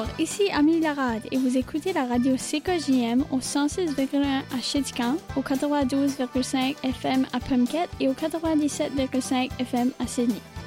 Bonjour, ici Amélie Larade et vous écoutez la radio CKJM au 106,1 à Shitkan, au 92,5 FM à Pumket et au 97,5 FM à Sydney.